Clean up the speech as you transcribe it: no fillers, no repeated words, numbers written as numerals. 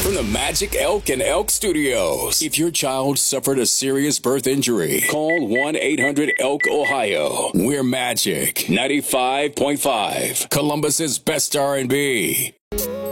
from the Magic Elk and Elk Studios. If your child suffered a serious birth injury, call 1-800-ELK-OHIO. We're Magic 95.5, Columbus's best R&B.